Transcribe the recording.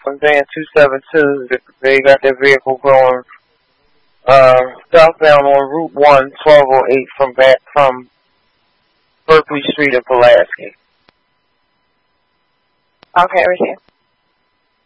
from van 272. They got their vehicle going southbound on Route 1, 1208 from Berkeley Street in Pulaski. Okay, right here.